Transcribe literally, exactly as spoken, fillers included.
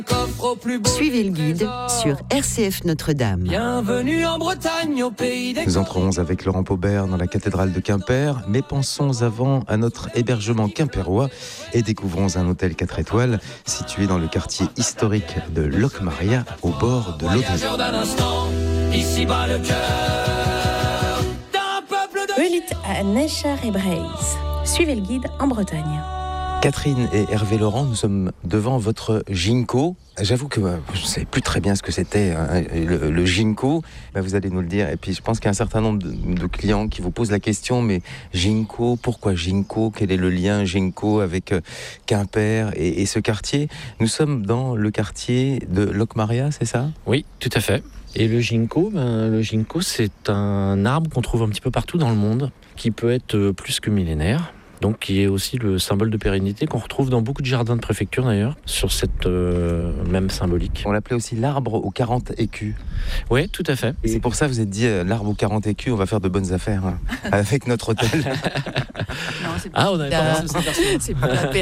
Suivez le guide sur R C F Notre-Dame. Bienvenue en Bretagne, au pays des... Nous entrerons avec Laurent Paubert dans la cathédrale de Quimper, mais pensons avant à notre hébergement quimpérois et découvrons un hôtel quatre étoiles situé dans le quartier historique de Locmaria, au bord de l'Odon. d'un instant, ici-bas le cœur d'un peuple de... Ulit à Necher et Breis. Suivez le guide en Bretagne. Catherine et Hervé Laurent, nous sommes devant votre Ginko. J'avoue que euh, je ne savais plus très bien ce que c'était, hein, le, le Ginko. Ben, vous allez nous le dire. Et puis je pense qu'il y a un certain nombre de, de clients qui vous posent la question, mais Ginko, pourquoi Ginko ? Quel est le lien Ginko avec euh, Quimper et, et ce quartier ? Nous sommes dans le quartier de Locmaria, c'est ça ? Oui, tout à fait. Et le ginkgo, ben, le ginkgo, c'est un arbre qu'on trouve un petit peu partout dans le monde, qui peut être plus que millénaire. Donc qui est aussi le symbole de pérennité qu'on retrouve dans beaucoup de jardins de préfecture d'ailleurs, sur cette euh, même symbolique. On l'appelait aussi l'arbre aux quarante écus. Oui, tout à fait. Et c'est pour ça que vous êtes dit, euh, l'arbre aux quarante écus, on va faire de bonnes affaires hein, avec notre hôtel. Non, c'est Ah, on n'avait pas c'est pas la